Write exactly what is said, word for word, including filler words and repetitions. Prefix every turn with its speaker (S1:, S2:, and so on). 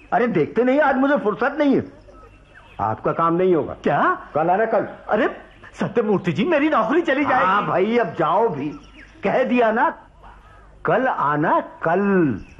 S1: अरे देखते नहीं, आज मुझे फुर्सत नहीं है। आपका काम नहीं होगा।
S2: क्या?
S1: कल आना कल।
S2: अरे सत्यमूर्ति जी, मेरी नौकरी चली जाएगी।
S1: हाँ भाई, अब जाओ भी, कह दिया ना, कल आना कल।